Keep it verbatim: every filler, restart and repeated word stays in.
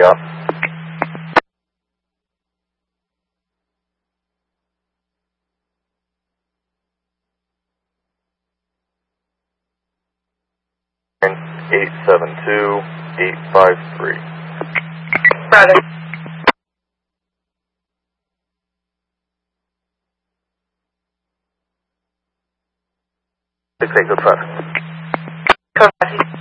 off. eight seven two, eight five three. Roger. six eight, good five. Code five.